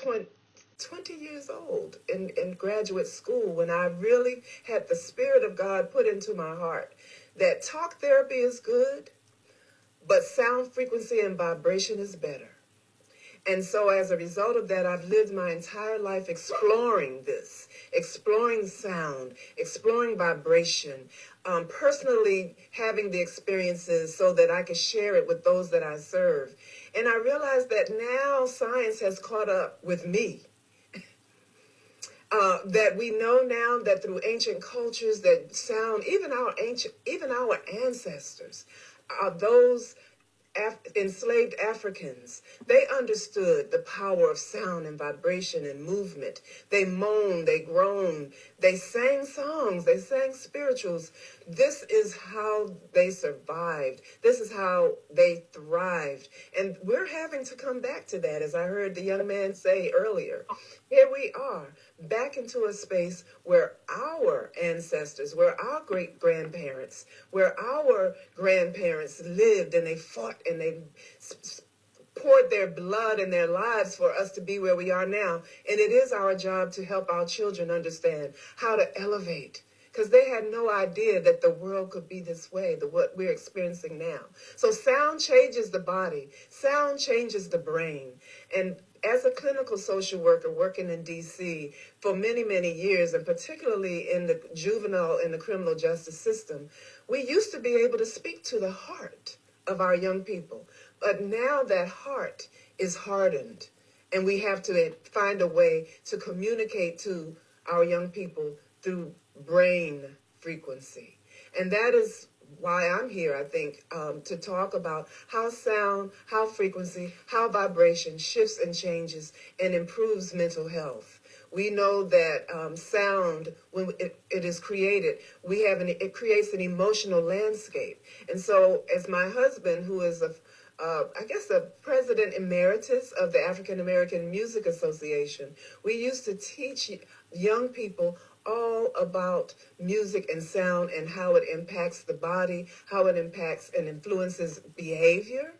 20 years old in graduate school when I really had the Spirit of God put into my heart that talk therapy is good, but sound frequency and vibration is better. And so as a result of that, I've lived my entire life exploring this, exploring sound, exploring vibration, personally having the experiences so that I could share it with those that I serve. And I realized that now science has caught up with me. That we know now that through ancient cultures that sound, even our ancestors, those enslaved Africans, they understood the power of sound and vibration and movement. They moaned, they groaned, they sang songs, they sang spirituals. This is how they survived. This is how they thrived. And we're having to come back to that, as I heard the young man say earlier. Here we are, back into a space where our ancestors, where our great-grandparents, where our grandparents lived and they fought and they poured their blood and their lives for us to be where we are now. And it is our job to help our children understand how to elevate, because they had no idea that the world could be this way, what we're experiencing now. So sound changes the body. Sound changes the brain. And as a clinical social worker working in D.C. for many, many years, and particularly in the juvenile and the criminal justice system, we used to be able to speak to the heart of our young people. But now that heart is hardened, and we have to find a way to communicate to our young people through brain frequency. And that is why I'm here, I think, to talk about how sound, how frequency, how vibration shifts and changes and improves mental health. We know that sound, when it is created, it creates an emotional landscape. And so as my husband, who is a president emeritus of the African American Music Association, we used to teach young people all about music and sound and how it impacts the body, how it impacts and influences behavior,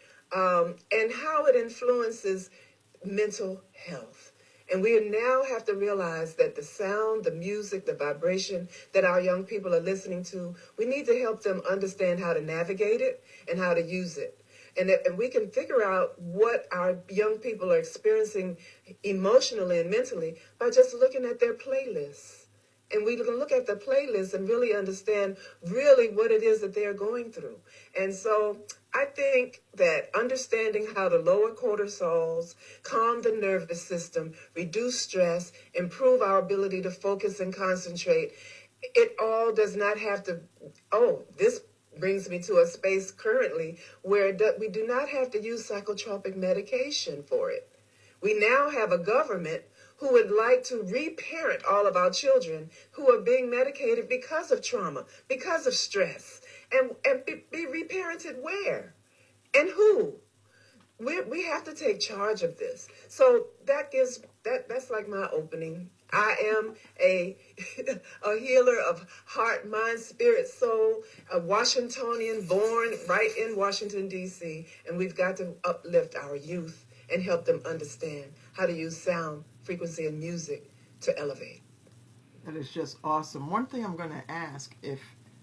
and how it influences mental health. And we now have to realize that the sound, the music, the vibration that our young people are listening to, we need to help them understand how to navigate it and how to use it. And we can figure out what our young people are experiencing emotionally and mentally by just looking at their playlists. And we can look at the playlist and really understand really what it is that they're going through. And so I think that understanding how to lower cortisols, calm the nervous system, reduce stress, improve our ability to focus and concentrate, it all does not have to, this brings me to a space currently where we do not have to use psychotropic medication for it. We now have a government who would like to reparent all of our children who are being medicated because of trauma, because of stress, and be reparented where? And who? We have to take charge of this. So that's like my opening. I am a healer of heart, mind, spirit, soul, a Washingtonian born right in Washington, D.C., and we've got to uplift our youth and help them understand how to use sound, frequency, and music to elevate. That is just awesome. One thing I'm going to ask, if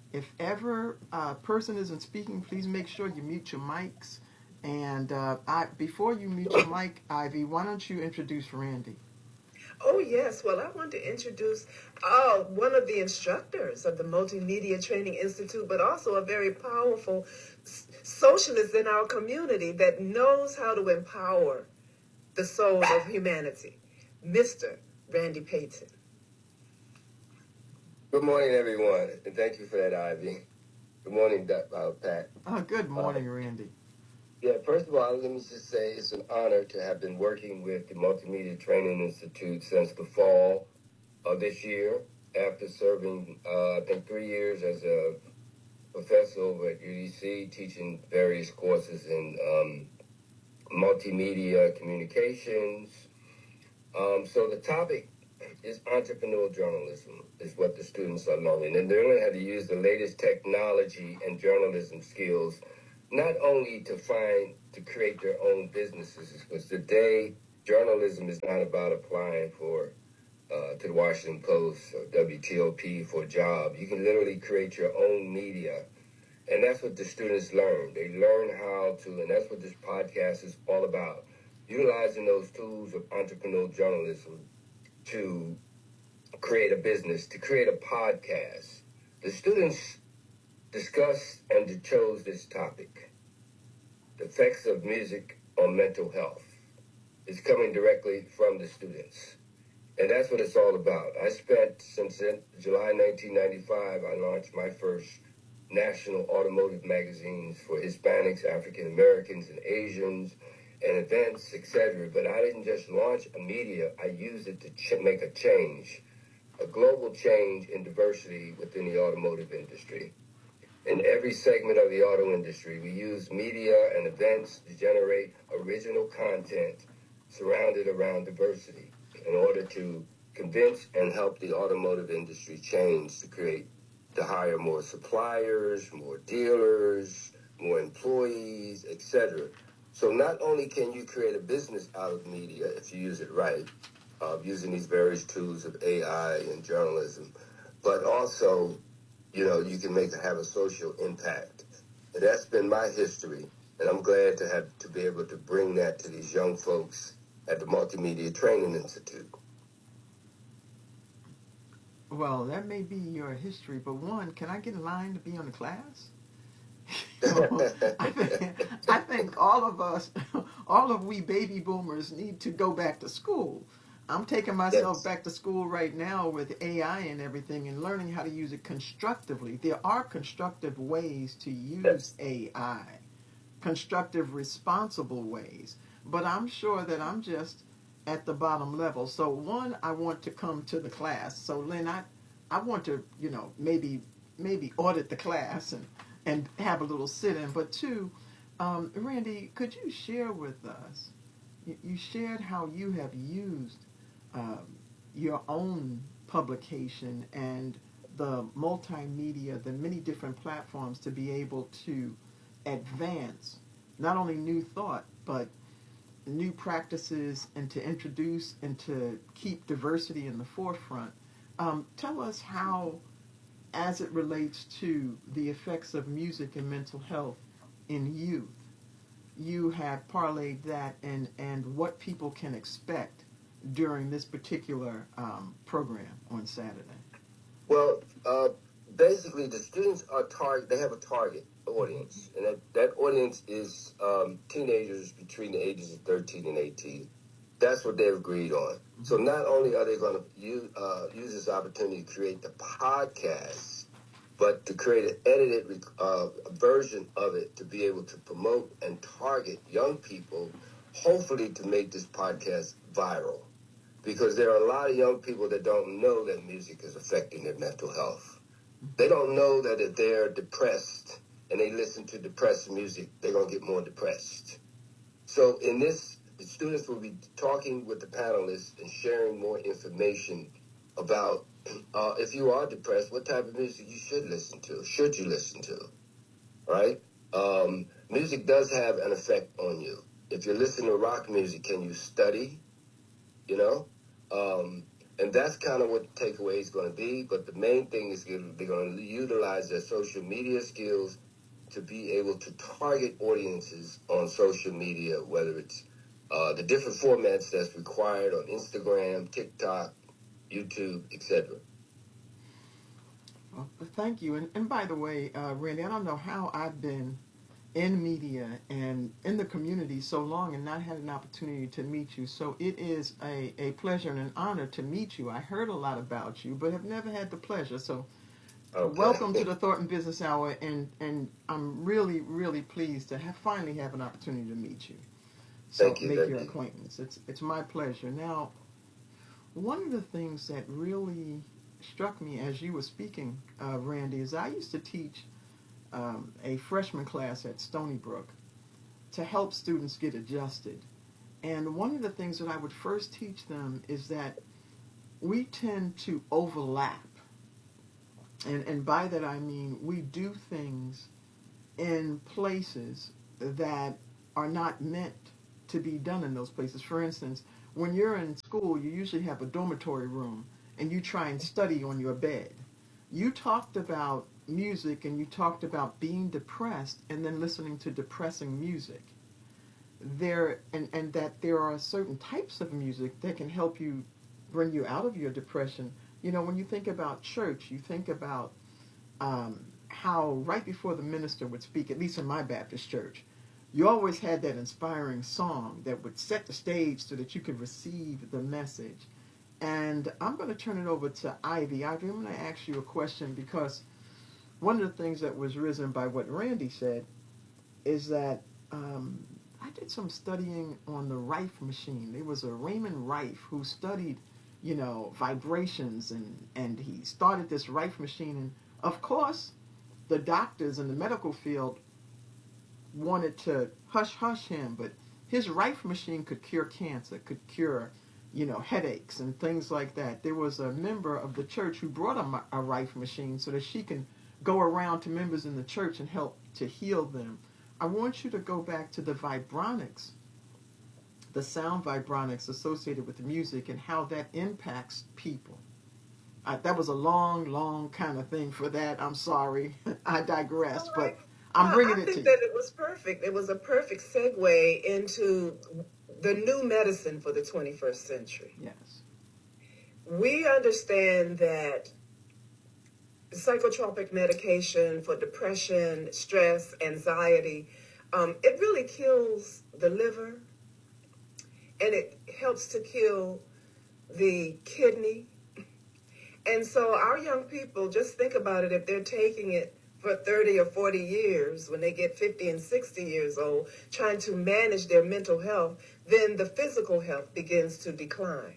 ever a person isn't speaking, please make sure you mute your mics. And before you mute your mic, Ivy, why don't you introduce Randy? Oh, yes. Well, I want to introduce one of the instructors of the Multimedia Training Institute, but also a very powerful socialist in our community that knows how to empower the soul of humanity, Mr. Randy Payton. Good morning, everyone, and thank you for that, Ivy. Good morning, Pat. Good morning, Randy. Yeah, first of all, let me just say it's an honor to have been working with the Multimedia Training Institute since the fall of this year, after serving, I think, 3 years as a professor over at UDC, teaching various courses in multimedia communications. So the topic is entrepreneurial journalism, is what the students are learning. And they're learning how to use the latest technology and journalism skills, not only to create their own businesses, because today journalism is not about applying for to the Washington Post or WTOP for a job. You can literally create your own media. And that's what the students learn. They learn how to, and that's what this podcast is all about, utilizing those tools of entrepreneurial journalism to create a business, to create a podcast. The students discussed and chose this topic, the effects of music on mental health. It's coming directly from the students. And that's what it's all about. I spent, since July 1995, I launched my first national automotive magazines for Hispanics, African Americans, and Asians, and events, etc. But I didn't just launch a media. I used it to make a change, a global change in diversity within the automotive industry. In every segment of the auto industry, we use media and events to generate original content surrounded around diversity in order to convince and help the automotive industry change to hire more suppliers, more dealers, more employees, etc. So not only can you create a business out of media if you use it right, using these various tools of AI and journalism, but also, you can have a social impact. And that's been my history, and I'm glad to be able to bring that to these young folks at the Multimedia Training Institute. Well, that may be your history, but one, can I get in line to be on the class? I think all of us, all of we baby boomers need to go back to school. I'm taking myself back to school right now with AI and everything and learning how to use it constructively. There are constructive ways to use AI, constructive, responsible ways. But I'm sure that I'm just at the bottom level. So one, I want to come to the class. So Lynn, I want to, maybe audit the class and have a little sit-in. But two, Randy, could you share with us, you shared how you have used your own publication and the multimedia, the many different platforms to be able to advance not only new thought, but new practices and to introduce and to keep diversity in the forefront. Tell us how, as it relates to the effects of music and mental health in youth, you have parlayed that and what people can expect during this particular program on Saturday. Well, basically, the students they have a target audience, and that audience is teenagers between the ages of 13 and 18. That's what they've agreed on. Mm-hmm. So not only are they going to use this opportunity to create the podcast, but to create an edited version of it to be able to promote and target young people, hopefully to make this podcast viral. Because there are a lot of young people that don't know that music is affecting their mental health. They don't know that if they're depressed and they listen to depressed music, they're going to get more depressed. So in this, the students will be talking with the panelists and sharing more information about if you are depressed, what type of music you should you listen to, right? Music does have an effect on you. If you're listening to rock music, can you study? And that's kind of what the takeaway is going to be. But the main thing is they're going to utilize their social media skills to be able to target audiences on social media, whether it's the different formats that's required on Instagram, TikTok, YouTube, etc. Well, thank you. And by the way, Randy, I don't know how I've been in media and in the community so long and not had an opportunity to meet you. So it is a pleasure and an honor to meet you. I heard a lot about you, but have never had the pleasure. So welcome to the Thornton Business Hour, and I'm really, really pleased to finally have an opportunity to meet you. So make your acquaintance. It's my pleasure. Now, one of the things that really struck me as you were speaking, Randy, is I used to teach a freshman class at Stony Brook to help students get adjusted. And one of the things that I would first teach them is that we tend to overlap. And by that I mean we do things in places that are not meant to be done in those places. For instance, when you're in school, you usually have a dormitory room and you try and study on your bed. You talked about music and you talked about being depressed and then listening to depressing music. And that there are certain types of music that can help you bring you out of your depression. You know, when you think about church, you think about how right before the minister would speak, at least in my Baptist church, you always had that inspiring song that would set the stage so that you could receive the message. And I'm going to turn it over to Ivy. Ivy, I'm going to ask you a question, because one of the things that was risen by what Randy said is that I did some studying on the Rife machine. There was a Raymond Rife who studied, you know, vibrations, and he started this Rife machine. And of course, the doctors in the medical field wanted to hush him, but his Rife machine could cure cancer, could cure, you know, headaches and things like that. There was a member of the church who brought a Rife machine so that she can go around to members in the church and help to heal them. I want you to go back to the vibronics, the sound vibronics associated with the music and how that impacts people. That was a long kind of thing for that. I'm sorry. I digress, but I'm bringing it to you. I think that it was perfect. It was a perfect segue into the new medicine for the 21st century. Yes. We understand that psychotropic medication for depression, stress, anxiety, it really kills the liver, and it helps to kill the kidney. And so our young people, just think about it, if they're taking it for 30 or 40 years, when they get 50 and 60 years old, trying to manage their mental health, then the physical health begins to decline.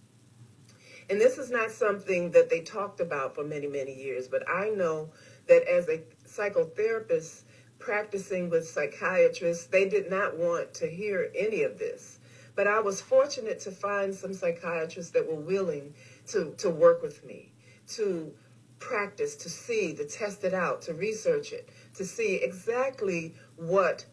And this is not something that they talked about for many, many years, but I know that as a psychotherapist practicing with psychiatrists, they did not want to hear any of this. But I was fortunate to find some psychiatrists that were willing to work with me, to practice, to see, to test it out, to research it, to see exactly what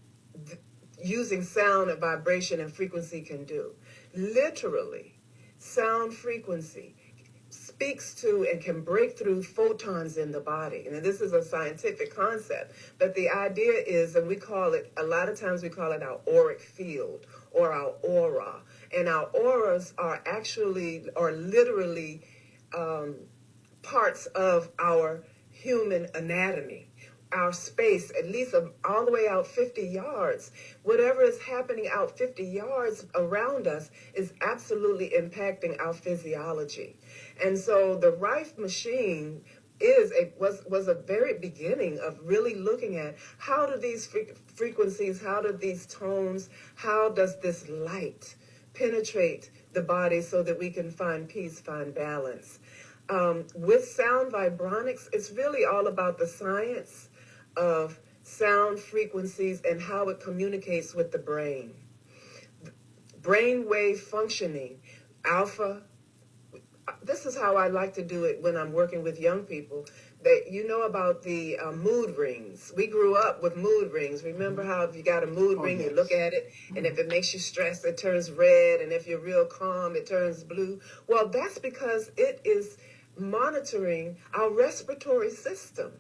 using sound and vibration and frequency can do. Literally, sound frequency speaks to and can break through photons in the body. And this is a scientific concept, but the idea is, and we call it, a lot of times we call it our auric field or our aura. And our auras are literally parts of our human anatomy. Our space, at least all the way out 50 yards, whatever is happening out 50 yards around us is absolutely impacting our physiology. And so the Rife machine was a very beginning of really looking at how do these frequencies, how do these tones, how does this light penetrate the body so that we can find peace, find balance. With sound vibronics, it's really all about the science of sound frequencies and how it communicates with the brain. Brainwave functioning, alpha. This is how I like to do it when I'm working with young people. You know about the mood rings. We grew up with mood rings. Remember how if you got a mood ring, yes, you look at it, and if it makes you stressed, it turns red, and if you're real calm, it turns blue. Well, that's because it is monitoring our respiratory system.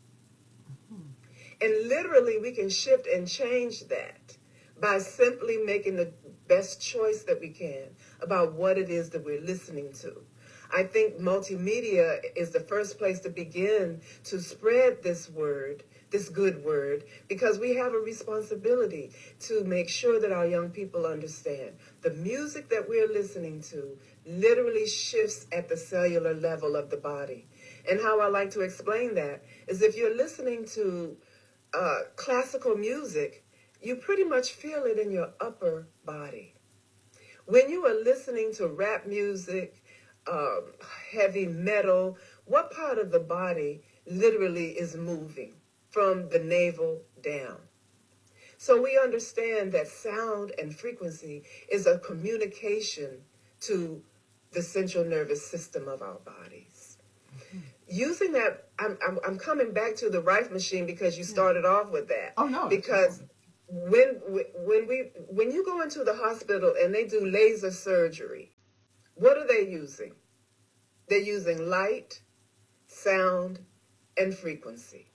And literally, we can shift and change that by simply making the best choice that we can about what it is that we're listening to. I think multimedia is the first place to begin to spread this word, this good word, because we have a responsibility to make sure that our young people understand the music that we're listening to literally shifts at the cellular level of the body. And how I like to explain that is if you're listening to classical music, you pretty much feel it in your upper body. When you are listening to rap music, heavy metal, what part of the body literally is moving from the navel down? So we understand that sound and frequency is a communication to the central nervous system of our bodies. Mm-hmm. Using that, I'm coming back to the Rife machine because you started off with that. Oh, no. Because when you go into the hospital and they do laser surgery, what are they using? They're using light, sound, and frequency.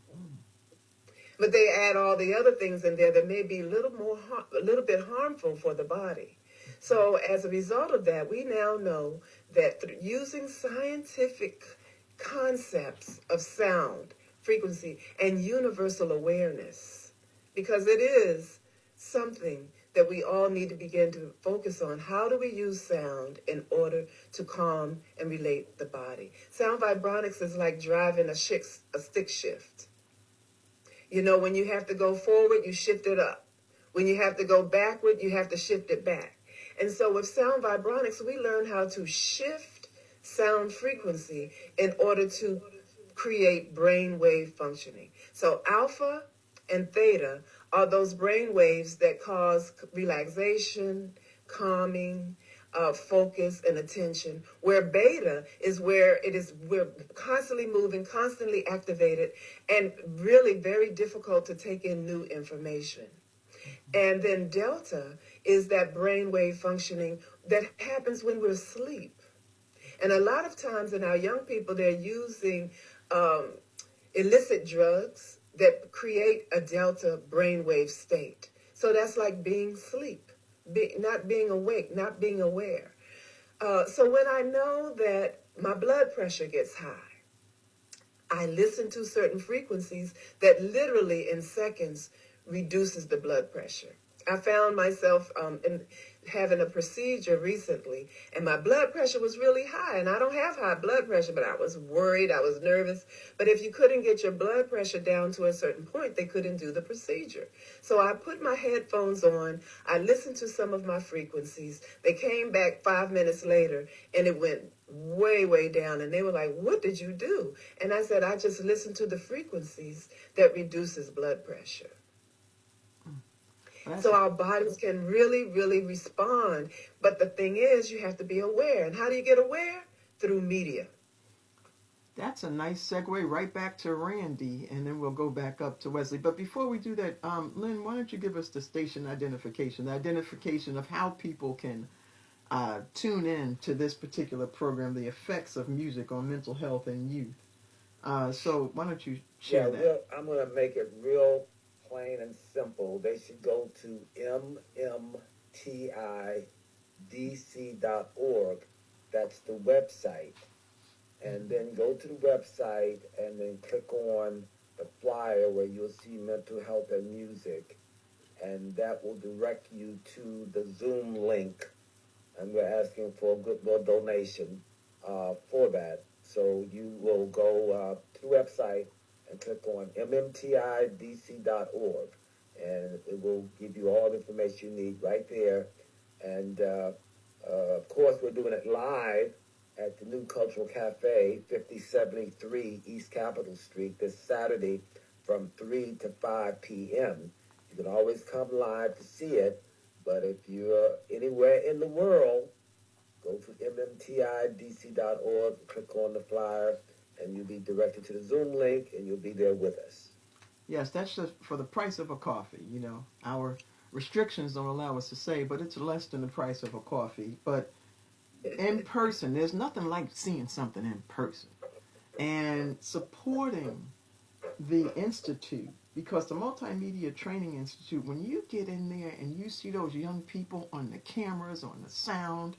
But they add all the other things in there that may be a little bit harmful for the body. So as a result of that, we now know that using scientific concepts of sound, frequency, and universal awareness, because it is something that we all need to begin to focus on. How do we use sound in order to calm and relate the body? Sound vibronics is like driving a stick shift. You know, when you have to go forward, you shift it up. When you have to go backward, you have to shift it back. And so with sound vibronics, we learn how to shift sound frequency in order to create brainwave functioning. So alpha and theta are those brain waves that cause relaxation, calming, focus, and attention, where beta is where we're constantly moving, constantly activated, and really very difficult to take in new information. And then delta is that brainwave functioning that happens when we're asleep. And a lot of times in our young people, they're using illicit drugs that create a delta brainwave state. So that's like being asleep, not being awake, not being aware. So when I know that my blood pressure gets high, I listen to certain frequencies that literally in seconds reduces the blood pressure. I found myself having a procedure recently, and my blood pressure was really high. And I don't have high blood pressure, but I was worried, I was nervous. But if you couldn't get your blood pressure down to a certain point, they couldn't do the procedure. So I put my headphones on, I listened to some of my frequencies. They came back 5 minutes later, and it went way, way down. And they were like, "What did you do?" And I said, "I just listened to the frequencies that reduces blood pressure." So our bodies can really, really respond. But the thing is, you have to be aware. And how do you get aware? Through media. That's a nice segue right back to Randy, and then we'll go back up to Wesley. But before we do that, Lynn, why don't you give us the station identification, the identification of how people can tune in to this particular program, the effects of music on mental health in youth. So why don't you share that? I'm going to make it real plain and simple. They should go to mmtidc.org. That's the website. And then go to the website and then click on the flyer where you'll see mental health and music. And that will direct you to the Zoom link. And we're asking for a good little donation for that. So you will go to the website and click on mmtidc.org, and it will give you all the information you need right there. And, of course, we're doing it live at the New Cultural Cafe, 5073 East Capitol Street, this Saturday from 3 to 5 p.m. You can always come live to see it, but if you're anywhere in the world, go to mmtidc.org, click on the flyer, and you'll be directed to the Zoom link, and you'll be there with us. Yes, that's just for the price of a coffee. You know, our restrictions don't allow us to say, but it's less than the price of a coffee. But in person, there's nothing like seeing something in person and supporting the Institute, because the Multimedia Training Institute, when you get in there and you see those young people on the cameras, on the sound,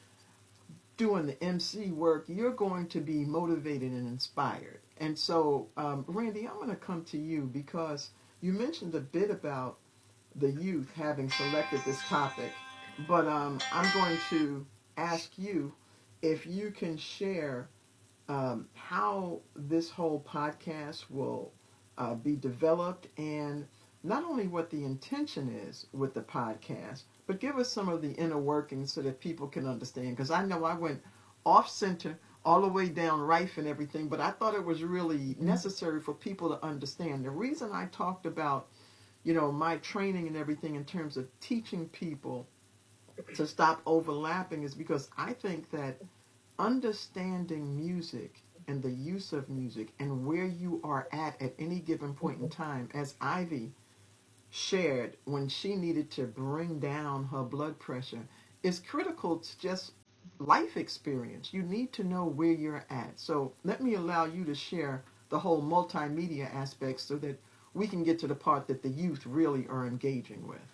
doing the MC work, you're going to be motivated and inspired. And so, Randy, I'm going to come to you because you mentioned a bit about the youth having selected this topic, but I'm going to ask you if you can share how this whole podcast will be developed, and not only what the intention is with the podcast, but give us some of the inner workings so that people can understand. Because I know I went off center all the way down Rife and everything, but I thought it was really necessary for people to understand. The reason I talked about, you know, my training and everything in terms of teaching people to stop overlapping is because I think that understanding music and the use of music and where you are at any given point in time, as Ivy shared when she needed to bring down her blood pressure is critical to just life experience. You need to know where you're at. So let me allow you to share the whole multimedia aspect so that we can get to the part that the youth really are engaging with.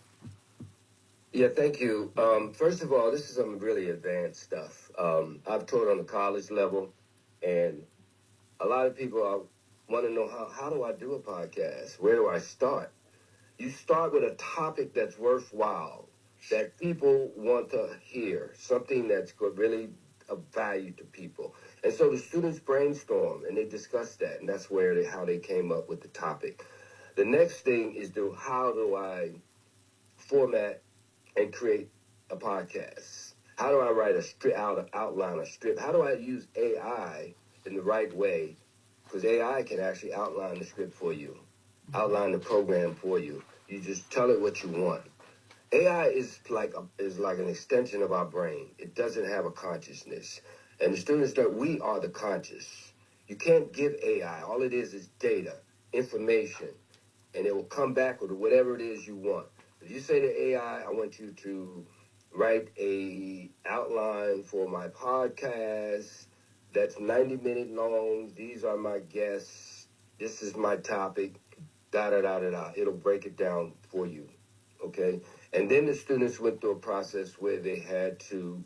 Yeah, thank you. First of all, this is some really advanced stuff. I've taught on the college level, and a lot of people want to know how do I do a podcast? Where do I start? You start with a topic that's worthwhile, that people want to hear, something that's really of value to people. And so the students brainstorm and they discuss that, and that's how they came up with the topic. The next thing is how do I format and create a podcast? How do I write outline a script? How do I use AI in the right way? Because AI can actually outline the script for you, outline the program for you. You just tell it what you want. AI is like an extension of our brain. It doesn't have a consciousness. And the students we are the conscious. You can't give AI. All it is data, information, and it will come back with whatever it is you want. If you say to AI, I want you to write a outline for my podcast that's 90-minute long. These are my guests. This is my topic. Da-da-da-da-da. It'll break it down for you. Okay? And then the students went through a process where they had to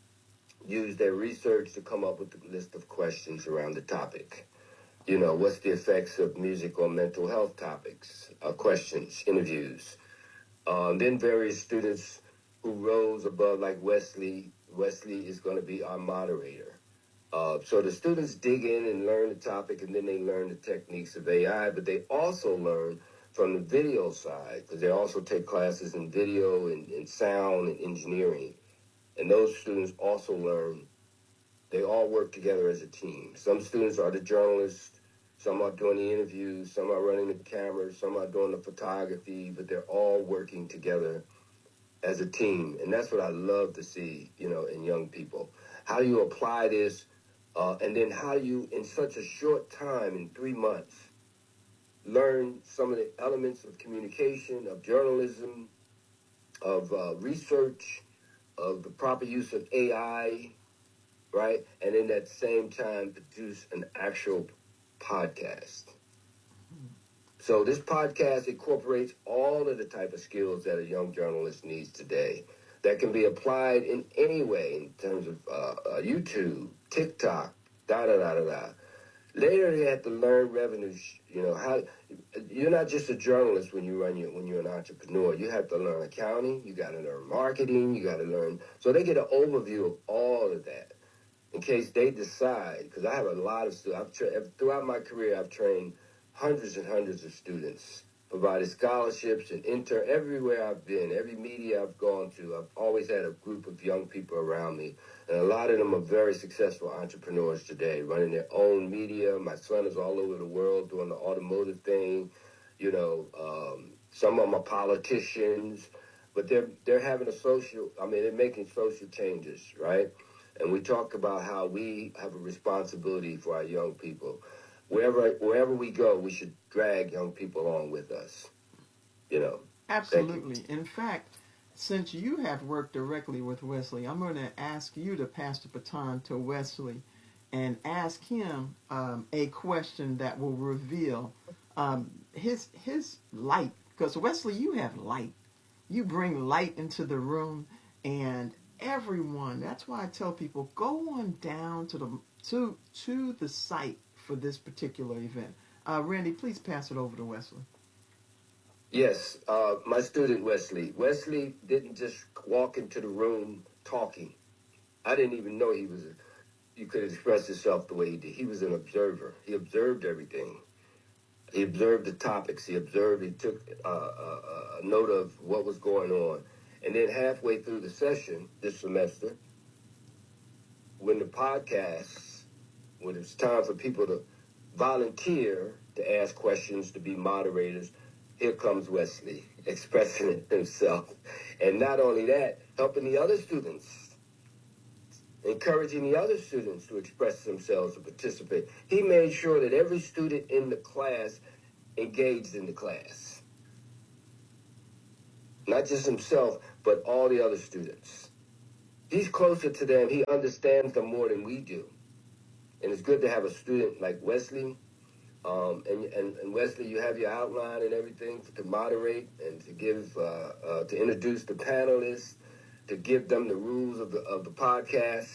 use their research to come up with a list of questions around the topic. You know, what's the effects of music on mental health topics? Questions, interviews. Then various students who rose above, like Wesley. Wesley is going to be our moderator. So the students dig in and learn the topic, and then they learn the techniques of AI, but they also learn from the video side, because they also take classes in video and sound and engineering. And those students also learn. They all work together as a team. Some students are the journalists, some are doing the interviews, some are running the cameras, some are doing the photography, but they're all working together as a team. And that's what I love to see, in young people. How you apply this, and then how you, in such a short time, in 3 months, learn some of the elements of communication, of journalism, of research, of the proper use of AI, right? And in that same time, produce an actual podcast. So this podcast incorporates all of the type of skills that a young journalist needs today that can be applied in any way in terms of YouTube, TikTok, da-da-da-da-da. Later, they have to learn revenue. How you're not just a journalist when you're an entrepreneur. You have to learn accounting. You got to learn marketing. You got to learn. So they get an overview of all of that in case they decide. Because I have a lot of students. Throughout my career, I've trained hundreds and hundreds of students, provided scholarships and everywhere I've been, every media I've gone to. I've always had a group of young people around me. And a lot of them are very successful entrepreneurs today, running their own media. My son is all over the world doing the automotive thing. Some of them are politicians, but they're having they're making social changes, right? And we talk about how we have a responsibility for our young people. Wherever we go, we should drag young people along with us. Absolutely. In fact, since you have worked directly with Wesley, I'm going to ask you to pass the baton to Wesley and ask him a question that will reveal his light. Because Wesley, you have light. You bring light into the room, and everyone. That's why I tell people go on down to the site for this particular event. Randy, please pass it over to Wesley. Yes, my student Wesley. Wesley didn't just walk into the room talking. I didn't even know you could express yourself the way he did. He was an observer. He observed everything. He observed the topics. He took a note of what was going on. And then halfway through the session this semester, when it was time for people to volunteer to ask questions, to be moderators, here comes Wesley expressing it himself. And not only that, helping the other students, encouraging the other students to express themselves and participate. He made sure that every student in the class engaged in the class. not just himself, but all the other students. He's closer to them. He understands them more than we do. And it's good to have a student like Wesley. And Wesley, you have your outline and everything to moderate and to give, to introduce the panelists, to give them the rules of the podcast.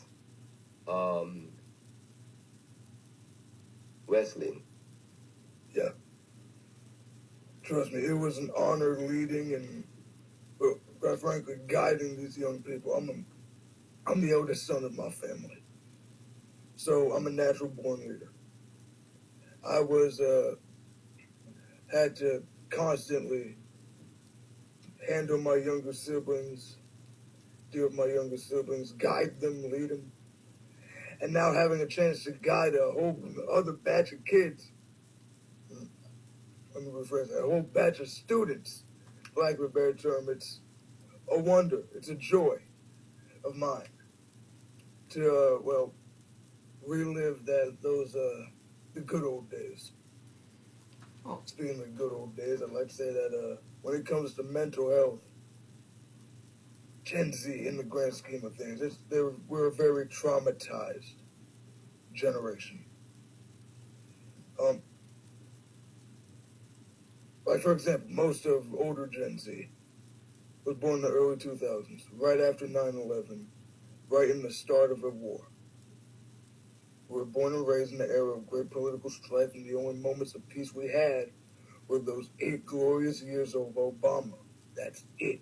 Wesley. Yeah. Trust me, it was an honor leading and, well, quite frankly, guiding these young people. I'm the eldest son of my family, so I'm a natural born leader. I was had to constantly handle my younger siblings, deal with my younger siblings, guide them, lead them, and now having a chance to guide a whole other batch of kids. Let me rephrase that. A whole batch of students, like a better term. It's a wonder. It's a joy of mine to relive the good old days. Oh. Speaking of good old days, I'd like to say that when it comes to mental health, Gen Z, in the grand scheme of things, we're a very traumatized generation. Like, for example, most of older Gen Z was born in the early 2000s, right after 9/11, right in the start of a war. We were born and raised in the era of great political strife, and the only moments of peace we had were those 8 glorious years of Obama. That's it.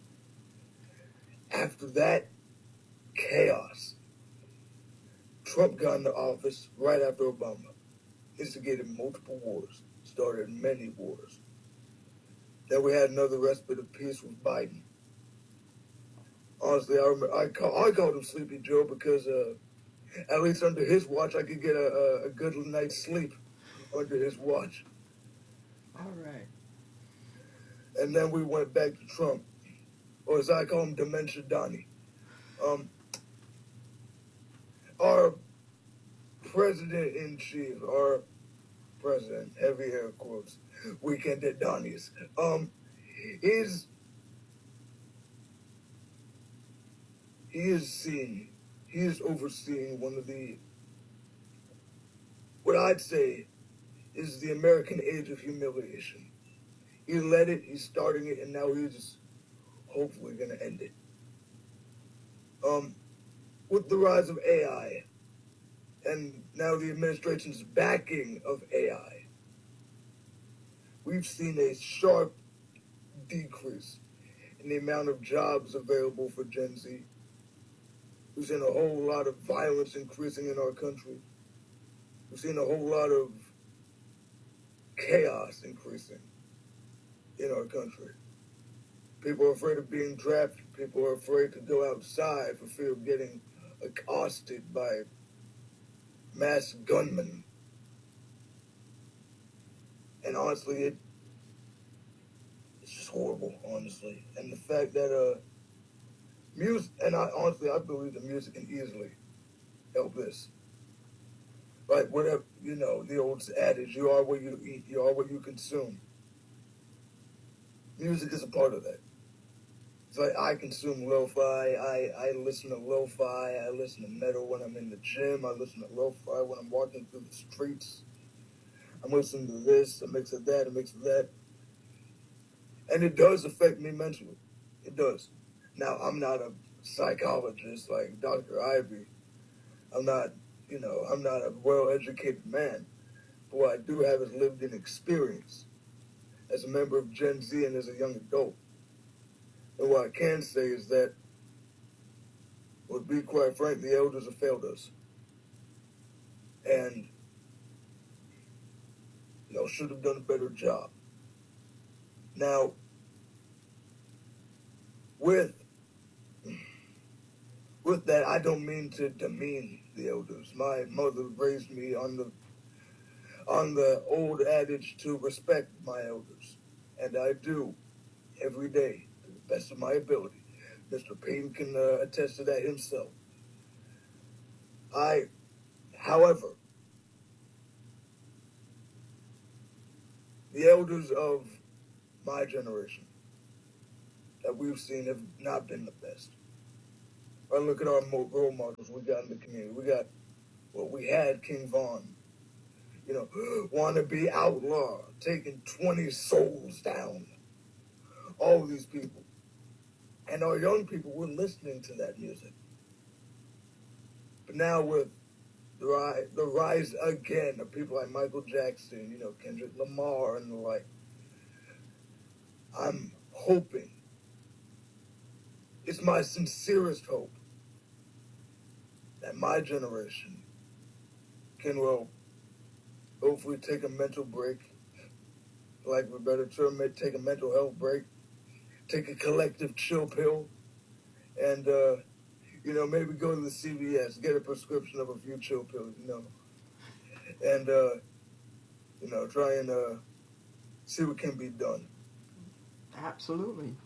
After that, chaos. Trump got into office right after Obama, instigated multiple wars, started many wars. Then we had another respite of peace with Biden. Honestly, I remember I called him Sleepy Joe because at least under his watch I could get a good night's sleep under his watch. All right. And then we went back to Trump, or as I call him, Dementia Donnie. Our president-in-chief, our president, heavy air quotes, weekend at Donnie's, he is overseeing one of what I'd say is the American age of humiliation. He led it, he's starting it, and now he's hopefully going to end it. With the rise of AI, and now the administration's backing of AI, we've seen a sharp decrease in the amount of jobs available for Gen Z. We've seen a whole lot of violence increasing in our country. We've seen a whole lot of chaos increasing in our country. People are afraid of being drafted. People are afraid to go outside for fear of getting accosted by mass gunmen. And honestly, it's just horrible, honestly. And the fact that music, and I believe that music can easily help this. Like, whatever, the old adage, you are what you eat, you are what you consume. Music is a part of that. It's like I consume lo-fi, I listen to lo-fi, I listen to metal when I'm in the gym, I listen to lo-fi when I'm walking through the streets. I'm listening to this, a mix of that, a mix of that. And it does affect me mentally. It does. Now, I'm not a psychologist like Dr. Ivy. I'm not a well-educated man. But what I do have is lived-in experience as a member of Gen Z and as a young adult. And what I can say is that, well, to be quite frank, the elders have failed us. And, should have done a better job. Now, with that, I don't mean to demean the elders. My mother raised me on the old adage to respect my elders. And I do every day to the best of my ability. Mr. Payne can attest to that himself. However, the elders of my generation, that we've seen have not been the best. I look at our role models we got in the community. We had King Von, wannabe outlaw, taking 20 souls down. All of these people. And our young people were listening to that music. But now with the rise again of people like Michael Jackson, Kendrick Lamar and the like, I'm hoping, it's my sincerest hope, that my generation can, hopefully take a mental break, like Roberta term it, take a mental health break, take a collective chill pill, and, maybe go to the CVS, get a prescription of a few chill pills, and, try and see what can be done. Absolutely.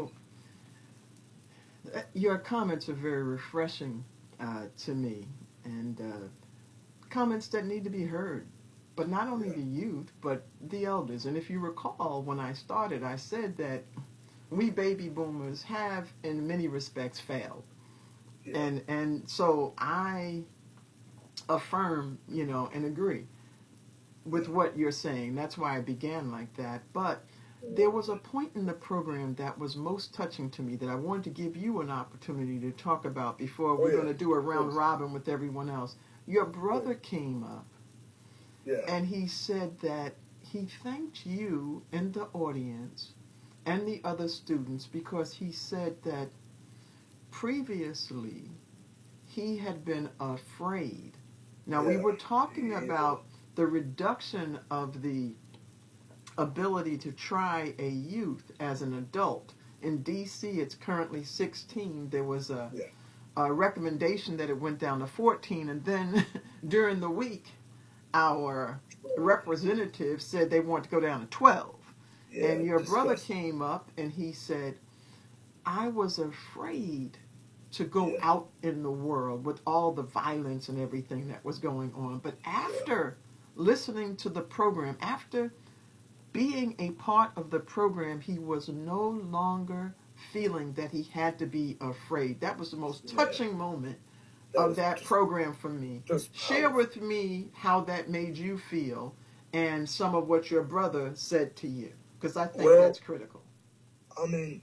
Your comments are very refreshing to me, and comments that need to be heard. But not only the youth, but the elders. And if you recall, when I started, I said that we baby boomers have, in many respects, failed. Yeah. And so I affirm, and agree with what you're saying. That's why I began like that. But there was a point in the program that was most touching to me that I wanted to give you an opportunity to talk about before we're going to do a round robin with everyone else. Your brother came up, and he said that he thanked you in the audience and the other students because he said that previously he had been afraid. Now, we were talking about the reduction of the ability to try a youth as an adult. In D.C., it's currently 16. There was a recommendation that it went down to 14, and then during the week, our representative said they want to go down to 12. And your brother came up and he said, I was afraid to go out in the world with all the violence and everything that was going on. But after listening to the program, after being a part of the program, he was no longer feeling that he had to be afraid. That was the most touching moment of that program for me. Share with me how that made you feel and some of what your brother said to you, because I think that's critical. I mean,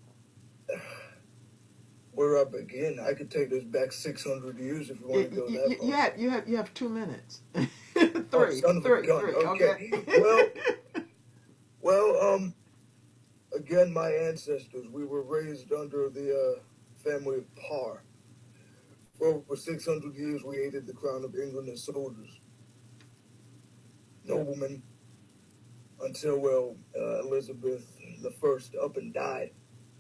where I begin, I could take this back 600 years if you want to go that far. You have 2 minutes. Three. Okay. Well, again, my ancestors, we were raised under the family of Parr. For over 600 years, we aided the crown of England as soldiers, noblemen, until, Elizabeth I up and died.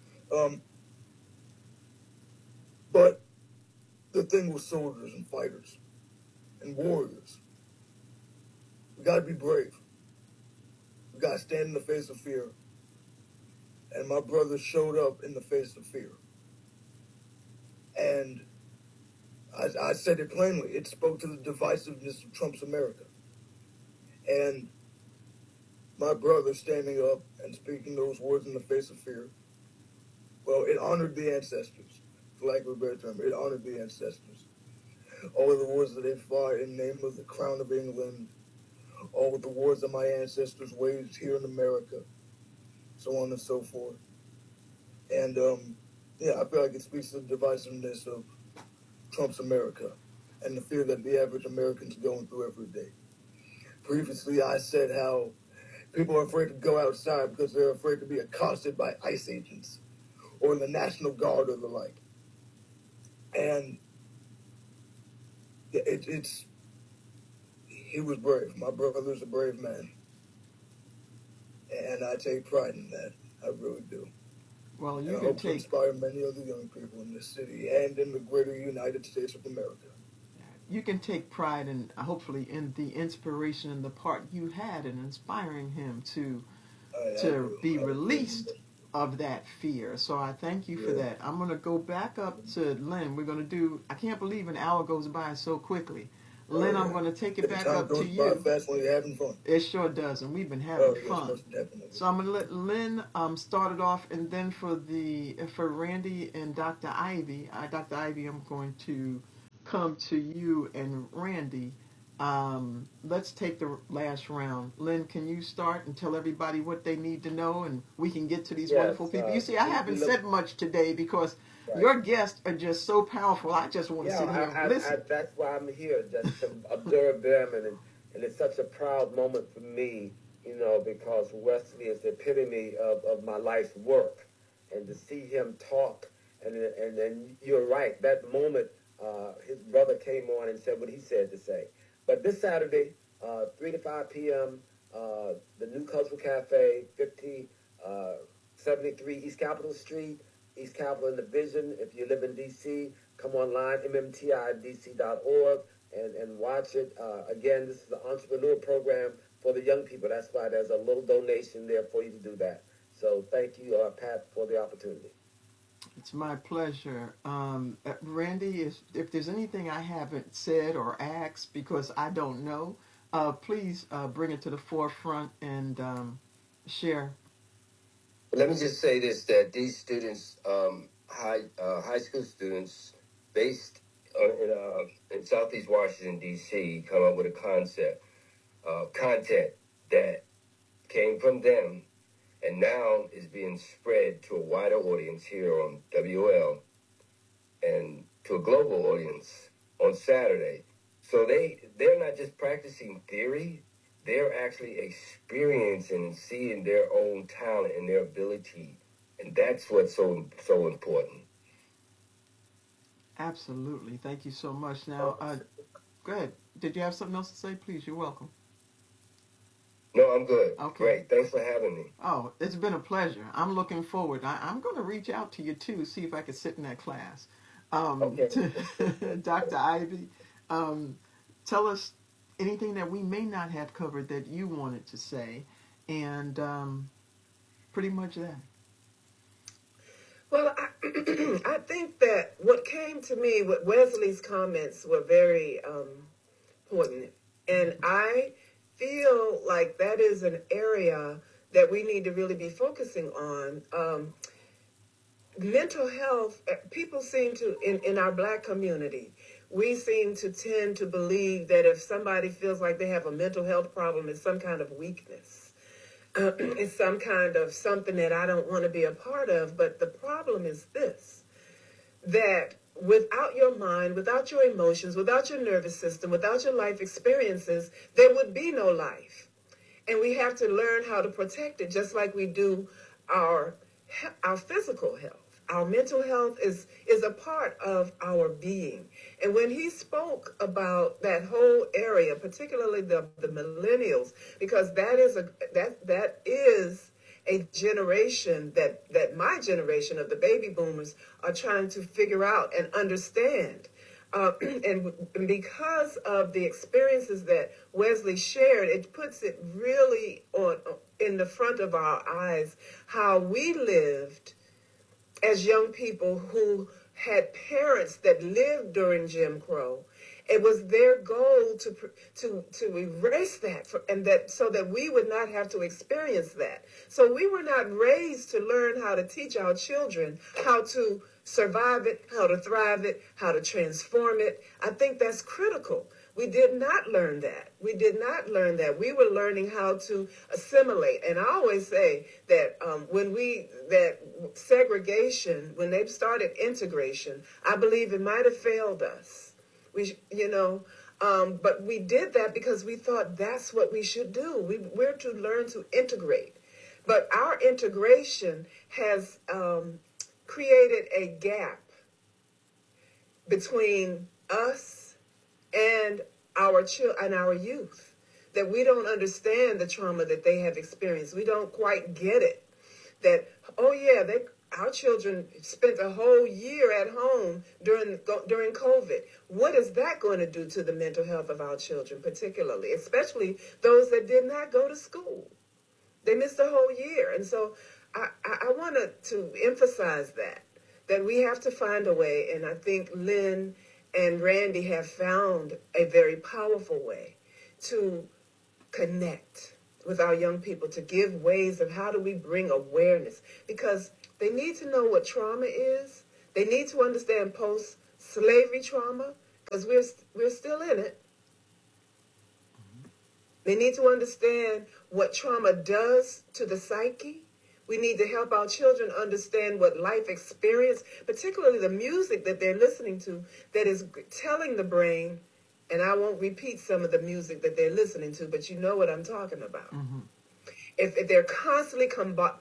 But the thing with soldiers and fighters and warriors, we got to be brave. We got to stand in the face of fear. And my brother showed up in the face of fear. And I said it plainly. It spoke to the divisiveness of Trump's America. And my brother standing up and speaking those words in the face of fear, well, it honored the ancestors. For lack of a better term, it honored the ancestors. All of the wars that they fought in the name of the crown of England, all of the wars that my ancestors waged here in America, so on and so forth. And, I feel like it speaks to the divisiveness of Trump's America and the fear that the average American's going through every day. Previously, I said how people are afraid to go outside because they're afraid to be accosted by ICE agents or the National Guard or the like. And he was brave. My brother's a brave man. And I take pride in that. I really do. Well, I hope to inspire many other young people in this city and in the greater United States of America. You can take pride in, hopefully, in the inspiration and the part you had in inspiring him to be released of that fear. So I thank you for that. I'm going to go back up to Lynn. We're going to do, I can't believe an hour goes by so quickly. Lynn, I'm going to take it back Time up to goes by you. fast when you're having fun. It sure does, and we've been Oh, having yes, fun. most definitely. So I'm going to let Lynn start it off, and then for Randy and Dr. Ivy, I'm going to come to you and Randy. Let's take the last round. Lynn, can you start and tell everybody what they need to know, and we can get to these Yes, wonderful people. You see, I haven't said much today because Right. your guests are just so powerful. I just want to sit here and listen. that's why I'm here, just to observe them, and it's such a proud moment for me, because Wesley is the epitome of my life's work, and to see him talk, and then you're right, that moment, his brother came on and said what he said to say. But this Saturday, 3 to 5 p.m., the New Cultural Cafe, 5073 East Capitol Street, East Capitol in the Vision. If you live in D.C., come online, mmtidc.org, and watch it. Again, this is an entrepreneur program for the young people. That's why there's a little donation there for you to do that. So thank you, Pat, for the opportunity. It's my pleasure. Randy, if there's anything I haven't said or asked because I don't know, please bring it to the forefront and share. Let me just say this, that these students, high school students based in Southeast Washington, D.C., come up with a content that came from them and now is being spread to a wider audience here on WL and to a global audience on Saturday. So they're not just practicing theory, they're actually experiencing and seeing their own talent and their ability. And that's what's so important. Absolutely. Thank you so much. Now, go ahead. Did you have something else to say? Please, you're welcome. No, I'm good. Okay. Great. Thanks for having me. Oh, it's been a pleasure. I'm looking forward. I'm going to reach out to you, too, see if I can sit in that class. Okay. Dr. Ivy, tell us anything that we may not have covered that you wanted to say, and pretty much that. Well, I think that what came to me, what Wesley's comments were very important. And I feel like that is an area that we need to really be focusing on. Mental health, people seem to, in our Black community, we seem to tend to believe that if somebody feels like they have a mental health problem, it's some kind of weakness. It's some kind of something that I don't want to be a part of. But the problem is this, that without your mind, without your emotions, without your nervous system, without your life experiences, there would be no life. And we have to learn how to protect it, just like we do our physical health. Our mental health is a part of our being. And when he spoke about that whole area, particularly the millennials, because that is a generation that my generation of the baby boomers are trying to figure out and understand. And because of the experiences that Wesley shared, it puts it really in the front of our eyes how we lived as young people who had parents that lived during Jim Crow. It was their goal to erase that, so that we would not have to experience that. So we were not raised to learn how to teach our children how to survive it, how to thrive it, how to transform it. I think that's critical. We did not learn that. We We were learning how to assimilate. And I always say that that segregation, when they started integration, I believe it might have failed us. But we did that because we thought that's what we should do. We're to learn to integrate. But our integration has created a gap between us and our youth, that we don't understand the trauma that they have experienced. We don't quite get it. That, oh yeah, our children spent a whole year at home during COVID. What is that going to do to the mental health of our children, particularly, especially those that did not go to school? They missed a whole year. And so I wanted to emphasize that we have to find a way, and I think Lynn and Randy have found a very powerful way to connect with our young people, to give ways of how do we bring awareness, because they need to know what trauma is. They need to understand post-slavery trauma, because we're still in it. They need to understand what trauma does to the psyche. We need to help our children understand what life experience, particularly the music that they're listening to, that is telling the brain, and I won't repeat some of the music that they're listening to, but you know what I'm talking about. Mm-hmm. If they're constantly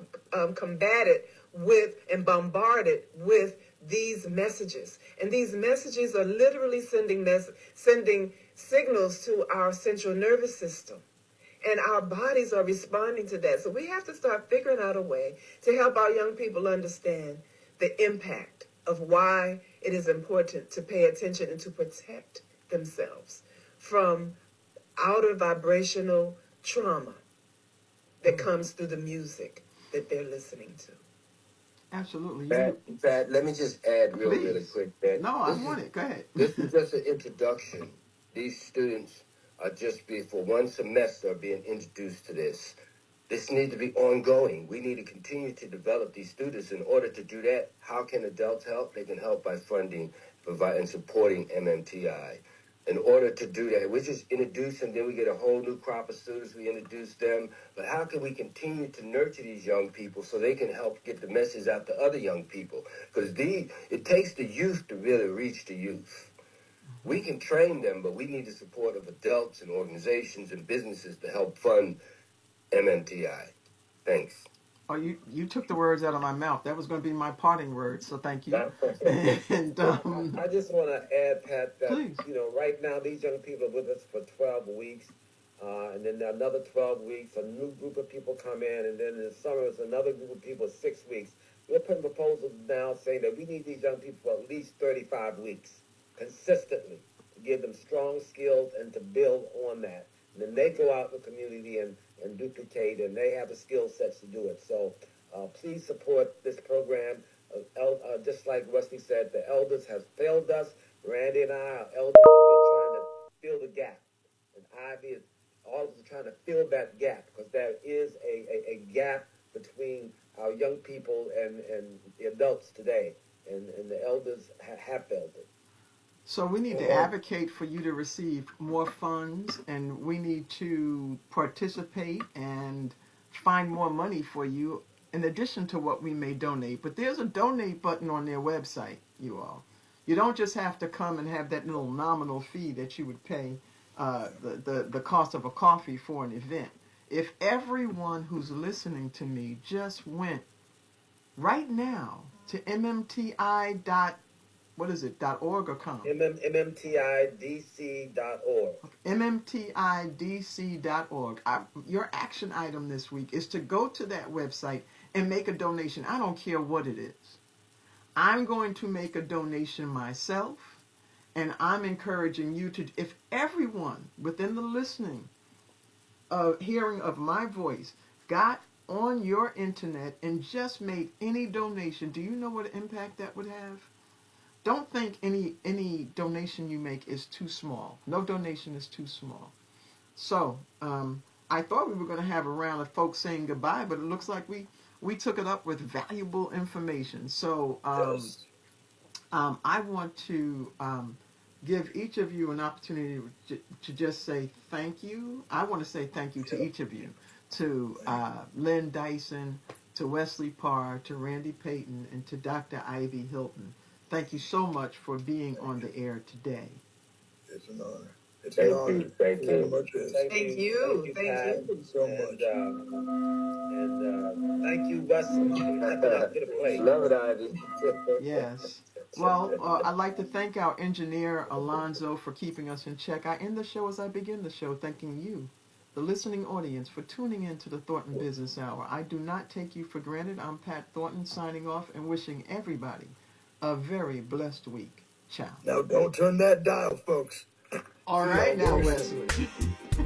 combated with and bombarded with these messages, and these messages are literally sending signals to our central nervous system, and our bodies are responding to that. So we have to start figuring out a way to help our young people understand the impact of why it is important to pay attention and to protect themselves from outer vibrational trauma that comes through the music that they're listening to. Absolutely. Pat, let me just add really Please. quick, Pat. No, I want it. Go ahead. This is just an introduction. These students are just for one semester being introduced to this. This needs to be ongoing. We need to continue to develop these students. In order to do that, how can adults help? They can help by funding, providing, and supporting MMTI. In order to do that, we just introduce them, then we get a whole new crop of students, we introduce them. But how can we continue to nurture these young people so they can help get the message out to other young people? Because it takes the youth to really reach the youth. We can train them, but we need the support of adults and organizations and businesses to help fund MMTI. Thanks. Oh, you took the words out of my mouth. That was going to be my parting words, so thank you. And I just want to add, Pat, that please. Right now these young people are with us for 12 weeks, and then another 12 weeks, a new group of people come in, and then in the summer it's another group of people 6 weeks. We're putting proposals now saying that we need these young people for at least 35 weeks consistently to give them strong skills and to build on that. And then they go out in the community and duplicate, and they have the skill sets to do it. So please support this program. Just like Rusty said, the elders have failed us. Randy and I are elders, and we're trying to fill the gap. And Ivy, all of us are trying to fill that gap, because there is a gap between our young people and the adults today. And the elders have failed it. So we need to advocate for you to receive more funds, and we need to participate and find more money for you in addition to what we may donate. But there's a donate button on their website, you all. You don't just have to come and have that little nominal fee that you would pay the cost of a coffee for an event. If everyone who's listening to me just went right now to mmti.org .org or com? MMTIDC.org. MMTIDC.org. Your action item this week is to go to that website and make a donation. I don't care what it is. I'm going to make a donation myself, and I'm encouraging you to, if everyone within the listening, hearing of my voice got on your internet and just made any donation, do you know what impact that would have? Don't think any donation you make is too small. No donation is too small. So I thought we were going to have a round of folks saying goodbye, but it looks like we took it up with valuable information. So I want to give each of you an opportunity to just say thank you. I want to say thank you to each of you, to Lynn Dyson, to Wesley Parr, to Randy Payton, and to Dr. Ivy Hilton. Thank you so much for being on the air today. It's an honor. It's an honor. Thank you. Thank you. Thank you so much. And thank you, Wesley. Get a plate. Love it, Ivy. Yes. Well, I'd like to thank our engineer, Alonzo, for keeping us in check. I end the show as I begin the show, thanking you, the listening audience, for tuning in to the Thornton Business Hour. I do not take you for granted. I'm Pat Thornton, signing off and wishing everybody a very blessed week. Ciao. Now, don't turn that dial, folks. All right, now, Wesley.